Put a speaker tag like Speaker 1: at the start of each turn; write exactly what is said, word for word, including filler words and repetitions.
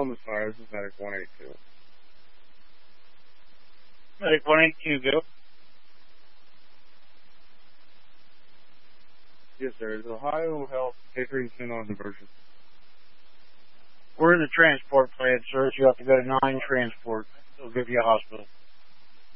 Speaker 1: Columbus Fire. This is Medic one eighty-two.
Speaker 2: Medic one eighty-two, go.
Speaker 1: Yes, sir. Is Ohio Health catering in on diversion?
Speaker 2: We're in the transport plan, sir. So you have to go to nine transport. They'll give you a hospital.